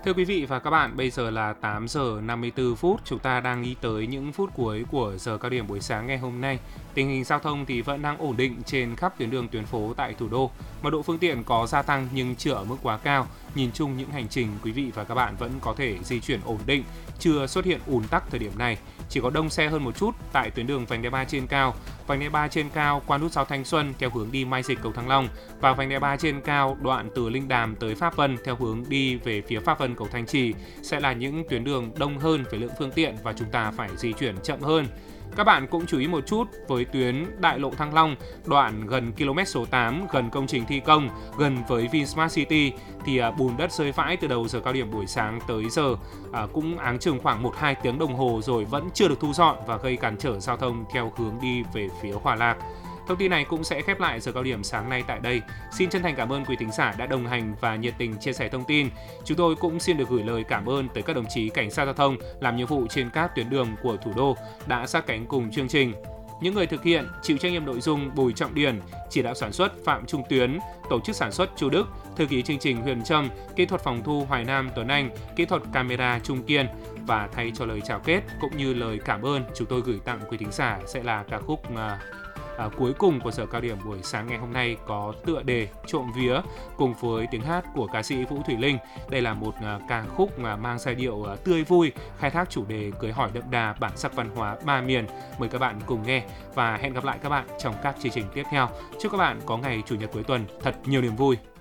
Thưa quý vị và các bạn, bây giờ là 8 giờ 54 phút, chúng ta đang đi tới những phút cuối của giờ cao điểm buổi sáng ngày hôm nay. Tình hình giao thông thì vẫn đang ổn định trên khắp tuyến đường tuyến phố tại thủ đô. Mật độ phương tiện có gia tăng nhưng chưa ở mức quá cao. Nhìn chung những hành trình quý vị và các bạn vẫn có thể di chuyển ổn định, chưa xuất hiện ùn tắc thời điểm này. Chỉ có đông xe hơn một chút tại tuyến đường vành đai 3 trên cao. Vành đai 3 trên cao qua nút giao Thanh Xuân theo hướng đi Mai Dịch cầu Thăng Long và vành đai 3 trên cao đoạn từ Linh Đàm tới Pháp Vân theo hướng đi về phía Pháp Vân cầu Thanh Trì sẽ là những tuyến đường đông hơn về lượng phương tiện và chúng ta phải di chuyển chậm hơn. Các bạn cũng chú ý một chút với tuyến Đại lộ Thăng Long, đoạn gần km số 8, gần công trình thi công, gần với Vinsmart City thì bùn đất rơi vãi từ đầu giờ cao điểm buổi sáng tới giờ cũng áng chừng khoảng 1-2 tiếng đồng hồ rồi vẫn chưa được thu dọn và gây cản trở giao thông theo hướng đi về phía Hòa Lạc. Thông tin này cũng sẽ khép lại giờ cao điểm sáng nay tại đây. Xin chân thành cảm ơn quý thính giả đã đồng hành và nhiệt tình chia sẻ thông tin. Chúng tôi cũng xin được gửi lời cảm ơn tới các đồng chí cảnh sát giao thông làm nhiệm vụ trên các tuyến đường của thủ đô đã sát cánh cùng chương trình. Những người thực hiện chịu trách nhiệm nội dung Bùi Trọng Điển, chỉ đạo sản xuất Phạm Trung Tuyến, tổ chức sản xuất Chu Đức, thư ký chương trình Huyền Trâm, kỹ thuật phòng thu Hoài Nam Tuấn Anh, kỹ thuật camera Trung Kiên. Và thay cho lời chào kết cũng như lời cảm ơn, chúng tôi gửi tặng quý thính giả sẽ là ca khúc cuối cùng của giờ cao điểm buổi sáng ngày hôm nay có tựa đề Trộm Vía cùng với tiếng hát của ca sĩ Vũ Thủy Linh. Đây là một ca khúc mà mang giai điệu tươi vui, khai thác chủ đề cưới hỏi đậm đà bản sắc văn hóa ba miền. Mời các bạn cùng nghe và hẹn gặp lại các bạn trong các chương trình tiếp theo. Chúc các bạn có ngày chủ nhật cuối tuần thật nhiều niềm vui.